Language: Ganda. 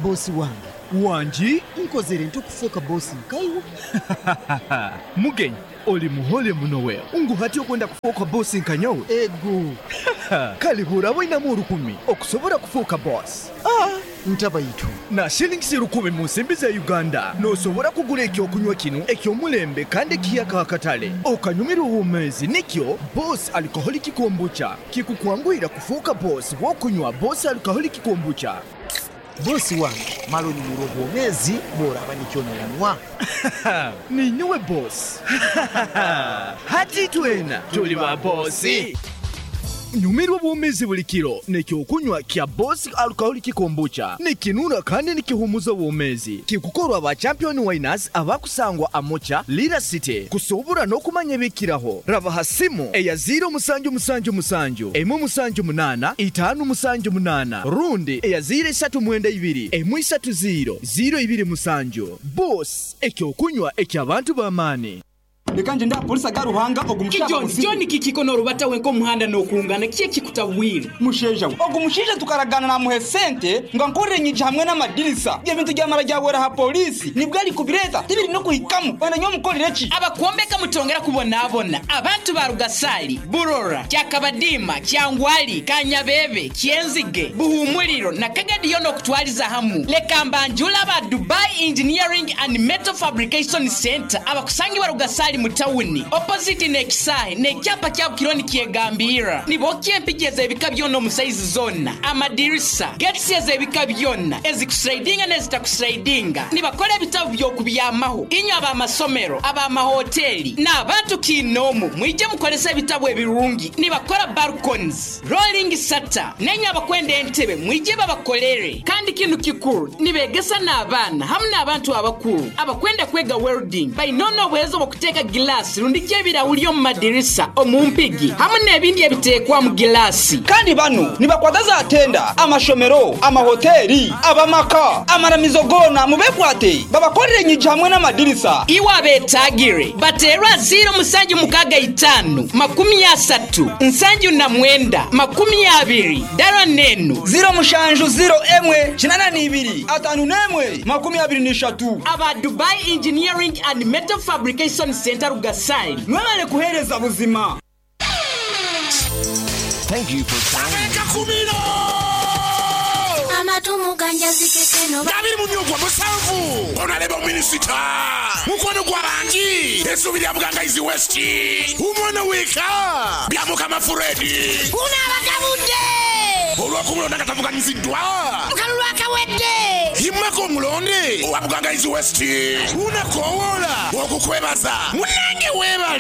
Bosi wangi nkozere ntukufuuka bosi nkaiwo. mugenyi oli muhole munowe unguhati okwenda kufuuka bosi nkanyowe Ego kale bw'olaba olinamu 10,000 okusobola kufuuka bosi. ntabayitu na shillings 10,000 mu nsimbi za Uganda n'osobola kugula ekyokunywa kino eky'omulembe kandi ekiyaka akatale okanyumirwa obw'omwezi nikyo bosi alcoholic kombucha kikukwanguira kufuuka bosi bw'okunywa bosi alcoholic kombucha. bosi wange mala onyumirwa obw'omwezi bw'olaba nikyononywa. ninyuwe bosi. hati twena tuli ba bosi. nyumirwa bw'omwezi buli kiro nekyokunywa kya bosi alcoholic kombucha nikinuna kandi nikihumuza obw'omwezi kikukorwa ba champion winners abakusangwa amocha Lira City kusobora n'okumanya ebikiraho raba hasimu eya 0777 178 578 rundi eya 0392 130 027 bosi ekyokunywa eky'abantu b'amaani. Lekanje nda polisi garuhanga ogumushaka John kikikono rubata wenko muhanda nokungana kiye kikutabwira musheja ogumushije tukaragana na muhe sente ngo nkorere nyije hamwe n'amadirisa bye bintu byamara byabora ha polisi nibwo ari kubireta tibiri no kuhikamu bana nyo mukorere ki abakombeka mutongera kubona abantu ba Rugasali Burora Kyakabadima Kyangwali Kanyabebe Kyenzige Buhumuliro na Kagadi yono kutwaliza hamu lekambanjula ba Dubai Engineering and Metal Fabrication Center abakusangi ba Rugasali mutawuni opposite nekisahe nekyapa kya kironi kyegambira nibokye mpigeze ebikabyona mu size zona amadirisa gatsize ebikabyona ezikuslidinga nezitakuslidinga nibakole bitabu byokubyamaho inyo aba masomero aba mahoteli na abantu kinomu mwije mukolesa ebitabu ebirungi nibakora balconies rolling shutter nenya abakwenda entebe mwije babakolere kandi kintu kikuru nibegesa n'abana hamwe n'abantu abakuru abakwenda kwega welding bayinono bwezo bokuteka glass rundike ebirahuri mu madirisa omumpigi hamwe n'ebindi ebitekwa mu glass kandi bano nibakwadaza atenda amashomero amahoteli abamaka amaramizogona mubekwate babakorere nyije hamwe n'amadirisa iwa betagire baterwa 0765 30 29 dara nenu 0 aba Dubai Engineering and Metal Fabrication Center Rugasali mwale kuhereza buzima. Thank you for calling. Amatumu ganja zikekeno Dabiri munyogwa musanvu onaleba minisita mukono gwa bangi esubiri abuganga izi west umwana weka byamuka mafuredi unabagabude olwakumulonda katavuganyizidwa mukalulu akawedde himako mulonde wabuganga izi west unakowola okukwebaza munange webale